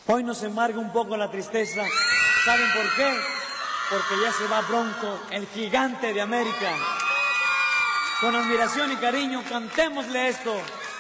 Hoy nos embarga un poco la tristeza. ¿Saben por qué? Porque ya se va Bronco, el gigante de América. Con admiración y cariño, cantémosle esto.